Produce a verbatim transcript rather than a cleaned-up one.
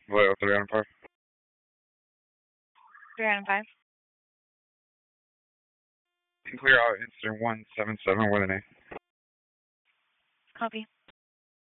Vallejo three on five. three out of five. Clear out incident one seven seven with an A. Copy.